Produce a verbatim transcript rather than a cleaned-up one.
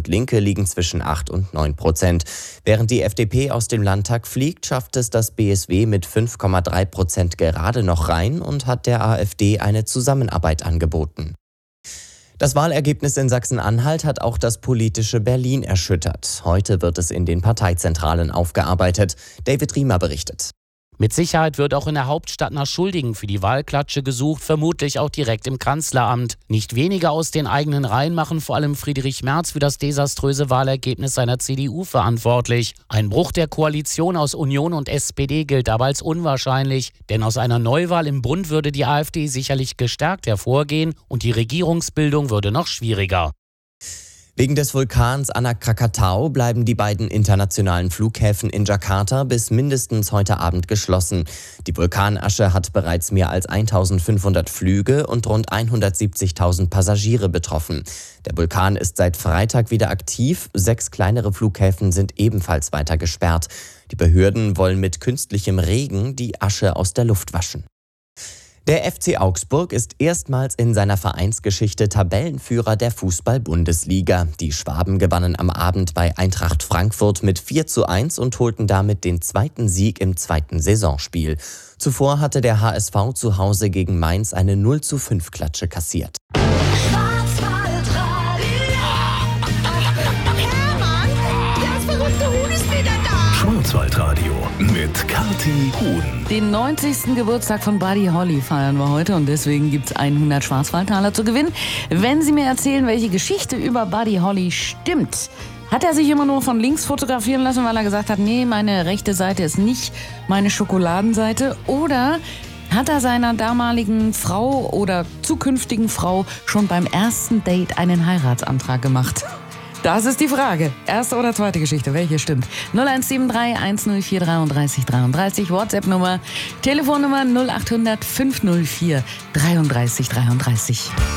und Linke liegen zwischen acht und neun Prozent. Während die F D P aus dem Landtag fliegt, schafft es das B S W mit fünf Komma drei Prozent gerade noch rein und hat der AfD eine Zusammenarbeit angeboten. Das Wahlergebnis in Sachsen-Anhalt hat auch das politische Berlin erschüttert. Heute wird es in den Parteizentralen aufgearbeitet. David Riemer berichtet. Mit Sicherheit wird auch in der Hauptstadt nach Schuldigen für die Wahlklatsche gesucht, vermutlich auch direkt im Kanzleramt. Nicht wenige aus den eigenen Reihen machen vor allem Friedrich Merz für das desaströse Wahlergebnis seiner C D U verantwortlich. Ein Bruch der Koalition aus Union und S P D gilt aber als unwahrscheinlich, denn aus einer Neuwahl im Bund würde die AfD sicherlich gestärkt hervorgehen und die Regierungsbildung würde noch schwieriger. Wegen des Vulkans Anak Krakatau bleiben die beiden internationalen Flughäfen in Jakarta bis mindestens heute Abend geschlossen. Die Vulkanasche hat bereits mehr als eintausendfünfhundert Flüge und rund hundertsiebzigtausend Passagiere betroffen. Der Vulkan ist seit Freitag wieder aktiv. Sechs kleinere Flughäfen sind ebenfalls weiter gesperrt. Die Behörden wollen mit künstlichem Regen die Asche aus der Luft waschen. Der F C Augsburg ist erstmals in seiner Vereinsgeschichte Tabellenführer der Fußball-Bundesliga. Die Schwaben gewannen am Abend bei Eintracht Frankfurt mit vier zu eins und holten damit den zweiten Sieg im zweiten Saisonspiel. Zuvor hatte der H S V zu Hause gegen Mainz eine null zu fünf Klatsche kassiert. Schwarzwaldradio mit Kathi Huhn. Den neunzigsten Geburtstag von Buddy Holly feiern wir heute und deswegen gibt es hundert Schwarzwaldtaler zu gewinnen. Wenn Sie mir erzählen, welche Geschichte über Buddy Holly stimmt. Hat er sich immer nur von links fotografieren lassen, weil er gesagt hat, nee, meine rechte Seite ist nicht meine Schokoladenseite? Oder hat er seiner damaligen Frau oder zukünftigen Frau schon beim ersten Date einen Heiratsantrag gemacht? Das ist die Frage. Erste oder zweite Geschichte, welche stimmt? null eins sieben drei eins null vier drei drei drei drei, WhatsApp-Nummer, Telefonnummer null acht hundert fünf null vier drei drei drei drei.